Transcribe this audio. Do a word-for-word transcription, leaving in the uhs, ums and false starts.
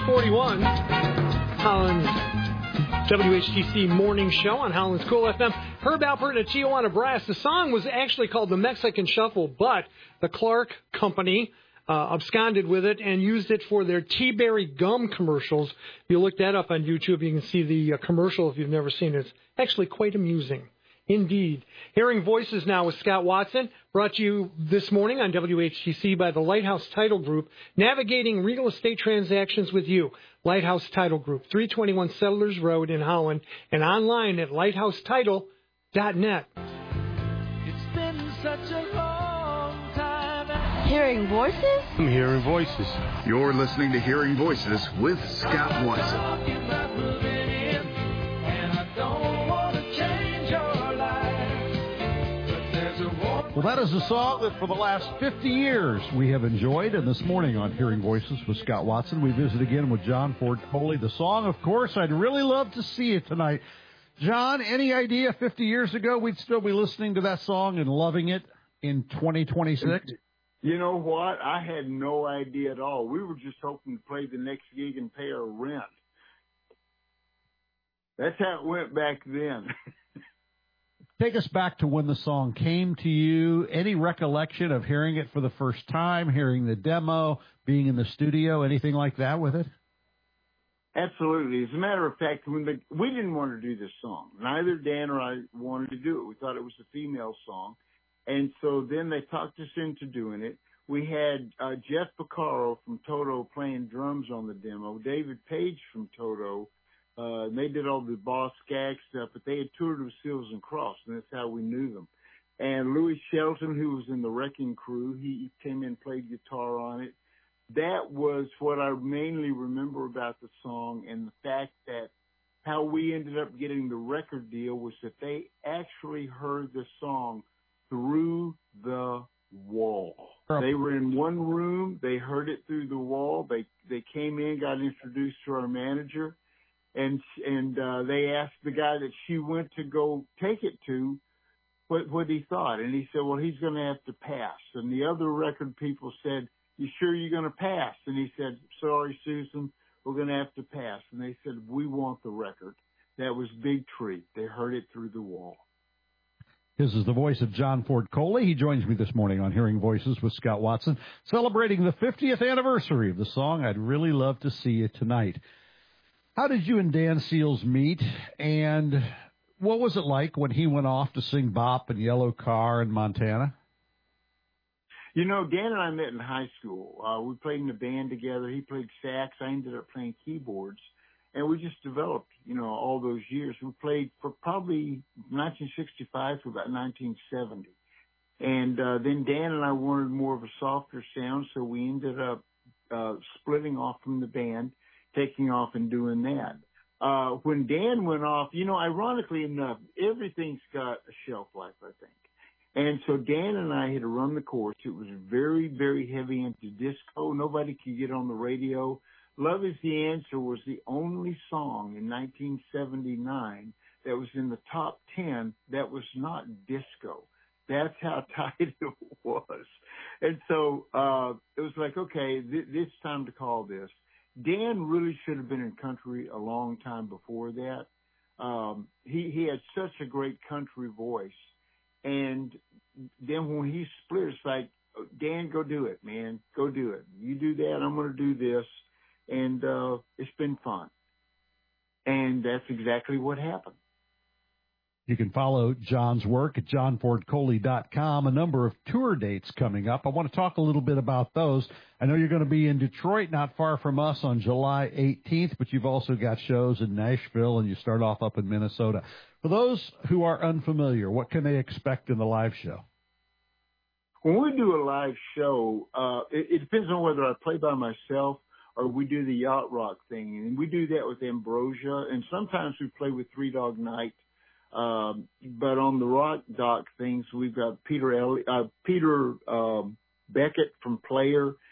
forty-one, Holland's W H T C morning show on Holland's Cool F M. Herb Alpert and Tijuana Brass. The song was actually called the Mexican Shuffle, but the Clark Company uh, absconded with it and used it for their Tea-Berry gum commercials. If you look that up on YouTube, you can see the uh, commercial if you've never seen it. It's actually quite amusing. Indeed. Hearing Voices now with Scott Watson, brought to you this morning on W H T C by the Lighthouse Title Group, navigating real estate transactions with you. Lighthouse Title Group, three twenty-one Settlers Road in Holland, and online at lighthouse title dot net. It's been such a long time. Hearing Voices? I'm Hearing Voices. You're listening to Hearing Voices with Scott Watson. Well, that is a song that for the last fifty years we have enjoyed. And this morning on Hearing Voices with Scott Watson, we visit again with John Ford Coley. The song, of course, I'd really love to see it tonight. John, any idea fifty years ago we'd still be listening to that song and loving it in twenty twenty-six? You know what? I had no idea at all. We were just hoping to play the next gig and pay our rent. That's how it went back then. Take us back to when the song came to you. Any recollection of hearing it for the first time, hearing the demo, being in the studio, anything like that with it? Absolutely. As a matter of fact, when the, we didn't want to do this song. Neither Dan or I wanted to do it. We thought it was a female song. And so then they talked us into doing it. We had uh, Jeff Porcaro from Toto playing drums on the demo, David Page from Toto. Uh, they did all the Boss Skaggs stuff, but they had toured with Seals and Crofts, and that's how we knew them. And Louis Shelton, who was in the Wrecking Crew, he came in and played guitar on it. That was what I mainly remember about the song, and the fact that how we ended up getting the record deal was that they actually heard the song through the wall. They were in one room. They heard it through the wall. They they came in, got introduced to our manager. And and uh, they asked the guy that she went to go take it to what what he thought, and he said, "Well, he's going to have to pass." And the other record people said, "You sure you're going to pass?" And he said, "Sorry, Susan, we're going to have to pass." And they said, "We want the record." That was big treat. They heard it through the wall. This is the voice of John Ford Coley. He joins me this morning on Hearing Voices with Scott Watson, celebrating the fiftieth anniversary of the song "I'd Really Love to See You Tonight." How did you and Dan Seals meet, and what was it like when he went off to sing Bop and Yellow Car in Montana? You know, Dan and I met in high school. Uh, we played in a band together. He played sax. I ended up playing keyboards. And we just developed, you know, all those years. We played for probably nineteen sixty-five to about nineteen seventy. And uh, then Dan and I wanted more of a softer sound, so we ended up uh, splitting off from the band, taking off and doing that. Uh, when Dan went off, you know, ironically enough, everything's got a shelf life, I think. And so Dan and I had to run the course. It was very, very heavy into disco. Nobody could get on the radio. Love Is the Answer was the only song in nineteen seventy-nine that was in the top ten that was not disco. That's how tight it was. And so uh, it was like, okay, th- it's time to call this. Dan really should have been in country a long time before that. Um, he, he had such a great country voice. And then when he split, it's like, Dan, go do it, man. Go do it. You do that, I'm going to do this. And uh, it's been fun. And that's exactly what happened. You can follow John's work at john ford coley dot com. A number of tour dates coming up. I want to talk a little bit about those. I know you're going to be in Detroit, not far from us, on July eighteenth, but you've also got shows in Nashville, and you start off up in Minnesota. For those who are unfamiliar, what can they expect in the live show? When we do a live show, uh, it, it depends on whether I play by myself or we do the yacht rock thing. And we do that with Ambrosia, and sometimes we play with Three Dog Night. Um, but on the rock dock things, we've got Peter Elli- uh, Peter um, Beckett from Player.